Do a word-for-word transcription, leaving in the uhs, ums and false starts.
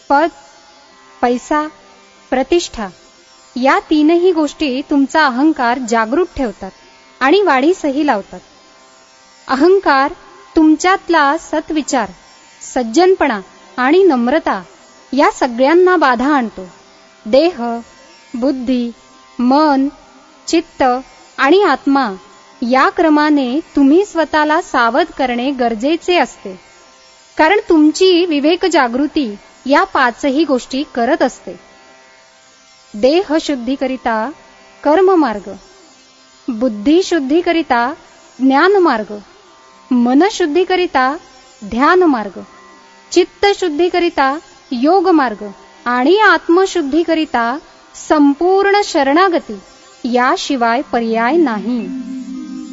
पद, पैसा, प्रतिष्ठा या तीनही गोष्टी तुमचा अहंकार जागृत ठेवतात आणि वाढीसही लावतात. अहंकार तुमच्यातला सत्विचार, सज्जनपणा आणि नम्रता या सगळ्यांना बाधा आणतो. देह, बुद्धी, मन, चित्त आणि आत्मा या क्रमाने तुम्ही स्वतःला सावध करणे गरजेचे असते, कारण तुमची विवेक जागृती या पाचही गोष्टी करत असते. देह शुद्धीकरिता कर्ममार्ग, बुद्धी शुद्धीकरिता ज्ञानमार्ग, मनशुद्धीकरिता ध्यानमार्ग, चित्त शुद्धीकरिता योगमार्ग आणि आत्मशुद्धीकरिता संपूर्ण शरणागती याशिवाय पर्याय नाही.